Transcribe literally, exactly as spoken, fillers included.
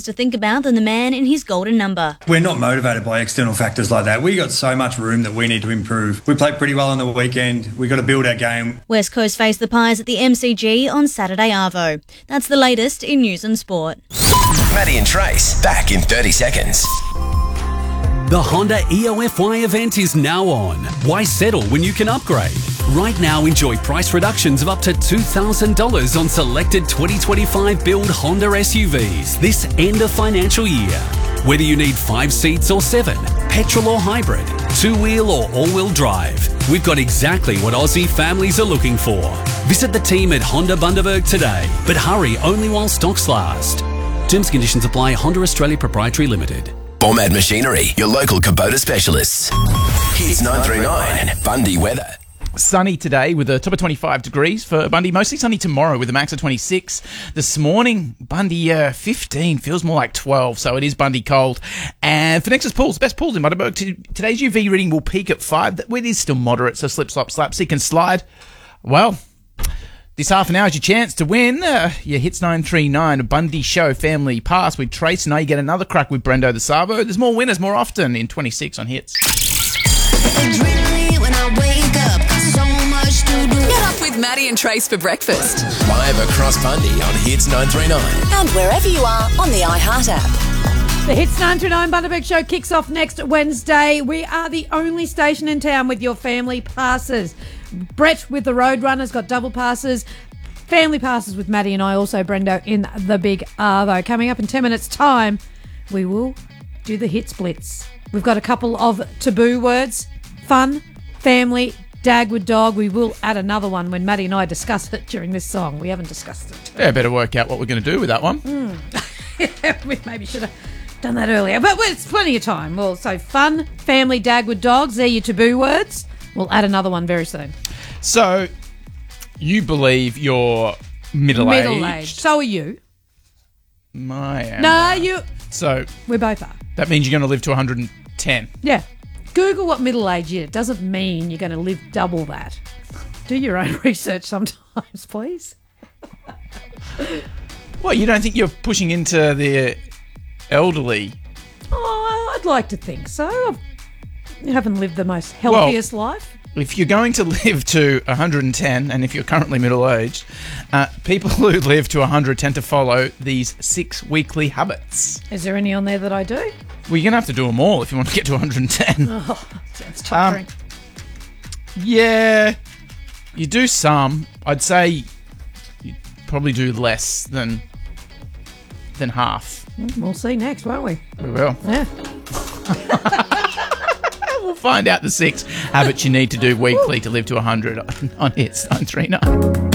things to think about than the man in his golden number. We're not motivated by external factors like that. We got so much room that we need to improve. We played pretty well on the weekend. We got to build our game. West Coast face the Pies at the M C G on Saturday arvo. That's the latest in news and sport. Maddie and Trace, back in thirty seconds. The Honda E O F Y event is now on. Why settle when you can upgrade? Right now, enjoy price reductions of up to two thousand dollars on selected twenty twenty-five build Honda S U Vs this end of financial year. Whether you need five seats or seven, petrol or hybrid, two-wheel or all-wheel drive, we've got exactly what Aussie families are looking for. Visit the team at Honda Bundaberg today, but hurry only while stocks last. Terms and conditions apply. Honda Australia Proprietary Limited. Format Machinery, your local Kubota specialists. Hits nine three nine, Bundy weather. Sunny today with a top of twenty-five degrees for Bundy. Mostly sunny tomorrow with a max of twenty-six. This morning, Bundy uh, fifteen. Feels more like twelve, so it is Bundy cold. And for Nexus Pools, best pools in Bundaberg, today's U V reading will peak at five. It is still moderate, so slip, slop, slap, seek and slide. Well, this half an hour is your chance to win uh, your Hits nine three nine Bundy Show Family Pass with Trace. Now you get another crack with Brendo the Savo. There's more winners more often in twenty-six on Hits. When I wake up, so much to do. Get up with Maddie and Trace for breakfast. Live across Bundy on Hits nine three nine. And wherever you are on the iHeart app. The Hits nine three nine Bundaberg Show kicks off next Wednesday. We are the only station in town with your family passes. Brett with the Roadrunner's got double passes. Family passes with Maddie and I, also Brendo in the Big Arvo. Coming up in ten minutes' time, we will do the Hits Blitz. We've got a couple of taboo words. Fun, family, Dagwood dog. We will add another one when Maddie and I discuss it during this song. We haven't discussed it. Yeah, better work out what we're going to do with that one. Mm. We maybe should have done that earlier, but it's plenty of time. Well, so fun, family, Dagwood dogs. They're your taboo words. We'll add another one very soon. So, you believe you're middle-aged. Middle-aged. So are you. I am. No, you... So... We both are. That means you're going to live to one hundred ten. Yeah. Google what middle age is. It doesn't mean you're going to live double that. Do your own research sometimes, please. Well, you don't think you're pushing into the elderly? Oh, I'd like to think so. You haven't lived the most healthiest well, life. If you're going to live to one hundred ten, and if you're currently middle-aged, uh, people who live to one hundred tend to follow these six weekly habits. Is there any on there that I do? Well, you're going to have to do them all if you want to get to one hundred ten. Oh, sounds tiring. Um, yeah, you do some. I'd say you probably do less than than half. We'll see next, won't we? We will. Yeah. We'll find out the six habits you need to do weekly to live to one hundred on Hits nine three nine.